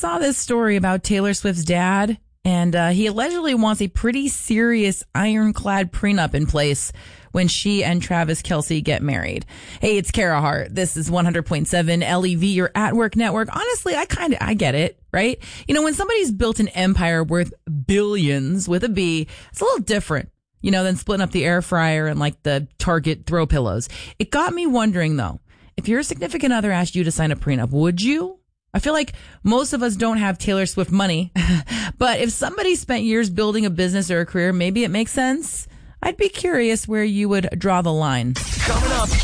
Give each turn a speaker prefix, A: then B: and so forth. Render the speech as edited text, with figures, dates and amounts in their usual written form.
A: saw this story about Taylor Swift's dad, and he allegedly wants a pretty serious ironclad prenup in place when she and Travis Kelce get married. Hey, it's Kara Hart. This is 100.7 LEV, your at work network. Honestly, I get it, right? You know, when somebody's built an empire worth billions with a B, it's a little different, you know, than splitting up the air fryer and like the Target throw pillows. It got me wondering though, if your significant other asked you to sign a prenup, would you? I feel like most of us don't have Taylor Swift money, but if somebody spent years building a business or a career, maybe it makes sense. I'd be curious where you would draw the line.
B: Coming up.